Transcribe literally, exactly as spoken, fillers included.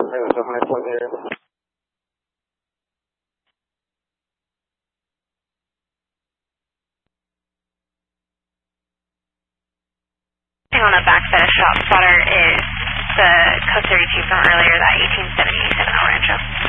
There's a high point there. On the back side of shop spotter is the code thirty-two from earlier, that eighteen seventy-seven Rancho.